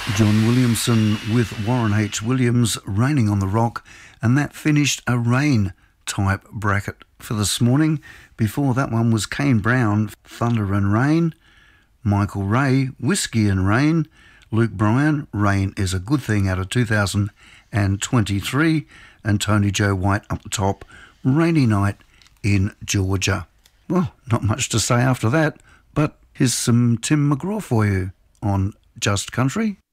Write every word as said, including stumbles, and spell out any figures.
John Williamson with Warren H. Williams, Raining on the Rock, and that finished a rain type bracket for this morning. Before that one was Kane Brown, Thunder and Rain, Michael Ray, Whiskey and Rain, Luke Bryan, Rain is a Good Thing out of two thousand twenty-three, and Tony Joe White up the top, Rainy Night in Georgia. Well, not much to say after that, but here's some Tim McGraw for you on Just Country.